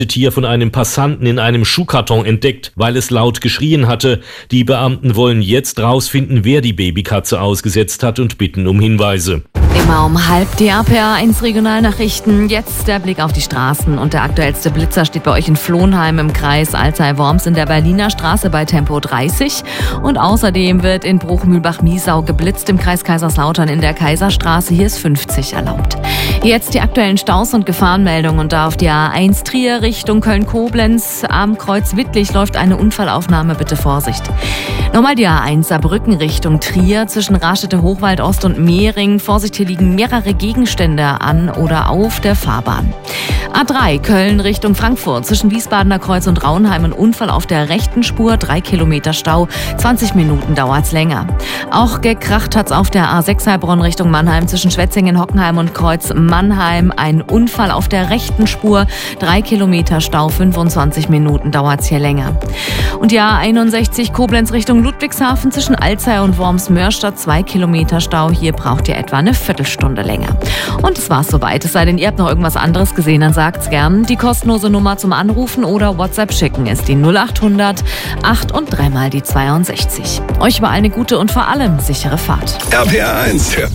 Tier von einem Passanten in einem Schuhkarton entdeckt, weil es laut geschrien hatte. Die Beamten wollen jetzt rausfinden, wer die Babykatze ausgesetzt hat und bitten um Hinweise. Immer um halb die RPA1 Regionalnachrichten. Jetzt der Blick auf die Straßen. Und der aktuellste Blitzer steht bei euch in Flohnheim im Kreis Alzey-Worms in der Berliner Straße bei Tempo 30. Und außerdem wird in Bruchmühlbach-Miesau geblitzt im Kreis Kaiserslautern in der Kaiserstraße. Hier ist 50 erlaubt. Jetzt die aktuellen Staus und Gefahrenmeldungen. Und da auf die A1 Trier Richtung Köln-Koblenz am Kreuz Wittlich läuft eine Unfallaufnahme. Bitte Vorsicht. Nochmal die A1 Saarbrücken Richtung Trier zwischen Rastede-Hochwald-Ost und Mehring. Vorsicht, hier liegen mehrere Gegenstände an oder auf der Fahrbahn. A3 Köln Richtung Frankfurt zwischen Wiesbadener Kreuz und Raunheim ein Unfall auf der rechten Spur, 3 Kilometer Stau, 20 Minuten dauert's länger. Auch gekracht hat's auf der A6 Heilbronn Richtung Mannheim zwischen Schwetzingen, Hockenheim und Kreuz Mannheim. Ein Unfall auf der rechten Spur, 3 Kilometer Stau, 25 Minuten dauert's hier länger. Und die A61 Koblenz Richtung Ludwigshafen zwischen Alzey und Worms-Mörstadt, 2 Kilometer Stau. Hier braucht ihr etwa eine Viertelstunde länger. Und das war's soweit. Es sei denn, ihr habt noch irgendwas anderes gesehen, dann sagt's gern. Die kostenlose Nummer zum Anrufen oder WhatsApp schicken ist die 0800 8 und 3 mal die 62. Euch überall eine gute und vor allem sichere Fahrt. RPA1